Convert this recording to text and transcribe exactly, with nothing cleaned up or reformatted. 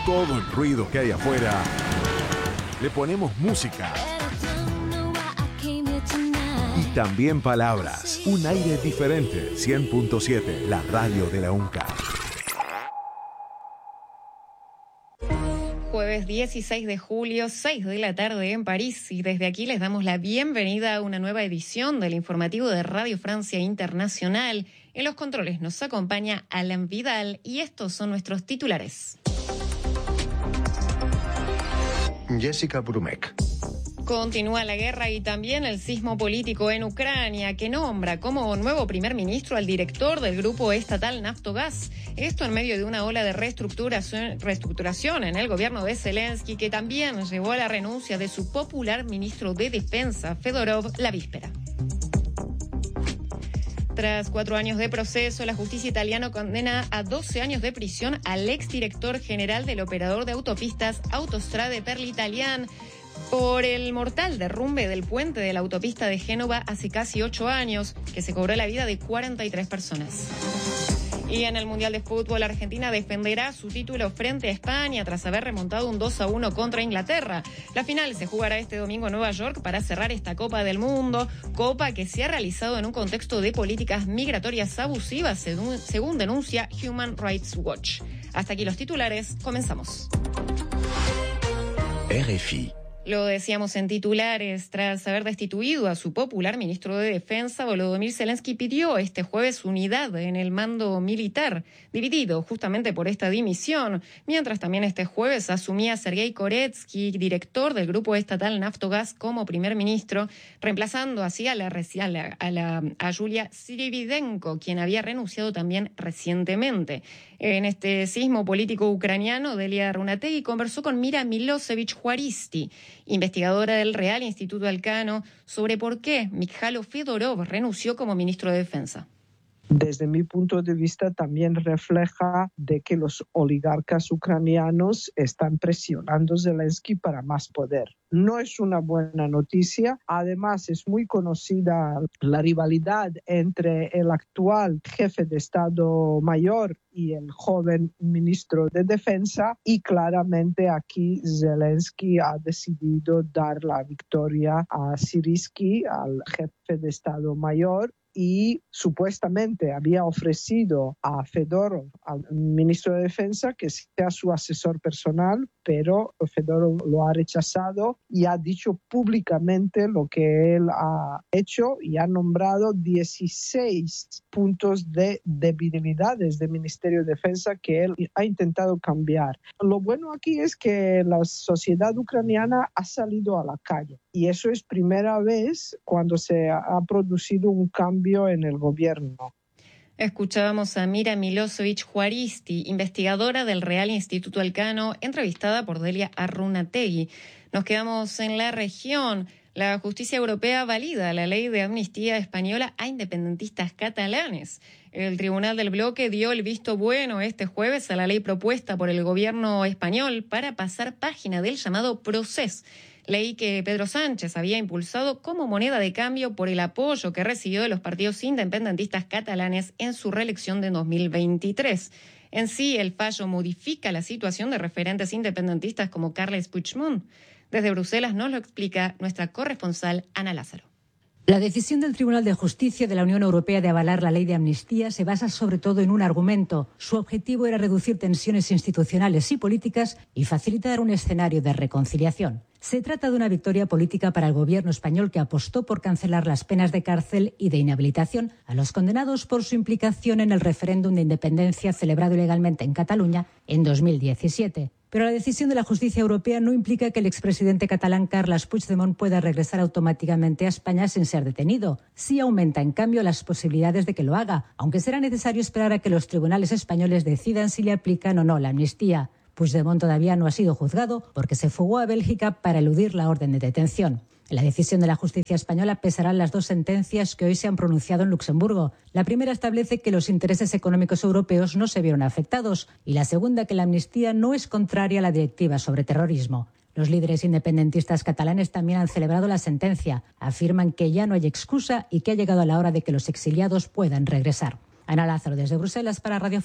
A todo el ruido que hay afuera, le ponemos música. Y también palabras. Un aire diferente. cien punto siete, la radio de la UNCAR. Jueves dieciséis de julio, seis de la tarde en París, y desde aquí les damos la bienvenida a una nueva edición del informativo de Radio Francia Internacional. En los controles nos acompaña Alan Vidal y estos son nuestros titulares. Jessica Brumek. Continúa la guerra y también el sismo político en Ucrania, que nombra como nuevo primer ministro al director del grupo estatal Naftogaz. Esto en medio de una ola de reestructuración, reestructuración en el gobierno de Zelensky, que también llevó a la renuncia de su popular ministro de Defensa, Fedorov, la víspera. Tras cuatro años de proceso, la justicia italiana condena a doce años de prisión al exdirector general del operador de autopistas Autostrade per l'Italiane por el mortal derrumbe del puente de la autopista de Génova hace casi ocho años, que se cobró la vida de cuarenta y tres personas. Y en el Mundial de Fútbol, Argentina defenderá su título frente a España tras haber remontado un dos a uno contra Inglaterra. La final se jugará este domingo en Nueva York para cerrar esta Copa del Mundo, copa que se ha realizado en un contexto de políticas migratorias abusivas, según, según denuncia Human Rights Watch. Hasta aquí los titulares, comenzamos. R F I. Lo decíamos en titulares, tras haber destituido a su popular ministro de Defensa, Volodymyr Zelensky pidió este jueves unidad en el mando militar, dividido justamente por esta dimisión, mientras también este jueves asumía Sergei Koretsky, director del grupo estatal Naftogaz, como primer ministro, reemplazando así a la, a la, a la a Yulia Sirividenko, quien había renunciado también recientemente. En este sismo político ucraniano, Delia Runategui conversó con Mira Milosevich Juaristi, investigadora del Real Instituto Elcano, sobre por qué Mikhailo Fedorov renunció como ministro de Defensa. Desde mi punto de vista también refleja de que los oligarcas ucranianos están presionando a Zelensky para más poder. No es una buena noticia. Además, es muy conocida la rivalidad entre el actual jefe de Estado Mayor y el joven ministro de Defensa, y claramente aquí Zelensky ha decidido dar la victoria a Siriski, al jefe de Estado Mayor, y supuestamente había ofrecido a Fedorov, al ministro de Defensa, que sea su asesor personal, pero Fedorov lo ha rechazado y ha dicho públicamente lo que él ha hecho y ha nombrado dieciséis puntos de debilidades del Ministerio de Defensa que él ha intentado cambiar. Lo bueno aquí es que la sociedad ucraniana ha salido a la calle, y eso es primera vez cuando se ha producido un cambio en el gobierno. Escuchábamos a Mira Milosevich Juaristi, investigadora del Real Instituto Elcano, entrevistada por Delia Runategui. Nos quedamos en la región. La justicia europea valida la ley de amnistía española a independentistas catalanes. El Tribunal del Bloque dio el visto bueno este jueves a la ley propuesta por el gobierno español para pasar página del llamado Procés, ley que Pedro Sánchez había impulsado como moneda de cambio por el apoyo que recibió de los partidos independentistas catalanes en su reelección de dos mil veintitrés. En sí, el fallo modifica la situación de referentes independentistas como Carles Puigdemont. Desde Bruselas nos lo explica nuestra corresponsal Ana Lázaro. La decisión del Tribunal de Justicia de la Unión Europea de avalar la ley de amnistía se basa sobre todo en un argumento. Su objetivo era reducir tensiones institucionales y políticas y facilitar un escenario de reconciliación. Se trata de una victoria política para el gobierno español, que apostó por cancelar las penas de cárcel y de inhabilitación a los condenados por su implicación en el referéndum de independencia celebrado ilegalmente en Cataluña en dos mil diecisiete. Pero la decisión de la justicia europea no implica que el expresidente catalán Carles Puigdemont pueda regresar automáticamente a España sin ser detenido. Sí aumenta, en cambio, las posibilidades de que lo haga, aunque será necesario esperar a que los tribunales españoles decidan si le aplican o no la amnistía. Puigdemont todavía no ha sido juzgado porque se fugó a Bélgica para eludir la orden de detención. En la decisión de la justicia española pesarán las dos sentencias que hoy se han pronunciado en Luxemburgo. La primera establece que los intereses económicos europeos no se vieron afectados, y la segunda que la amnistía no es contraria a la directiva sobre terrorismo. Los líderes independentistas catalanes también han celebrado la sentencia. Afirman que ya no hay excusa y que ha llegado la hora de que los exiliados puedan regresar. Ana Lázaro, desde Bruselas, para Radio